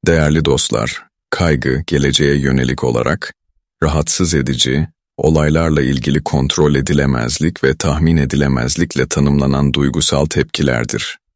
Değerli dostlar, kaygı, geleceğe yönelik olarak, rahatsız edici, olaylarla ilgili kontrol edilemezlik ve tahmin edilemezlikle tanımlanan duygusal tepkilerdir.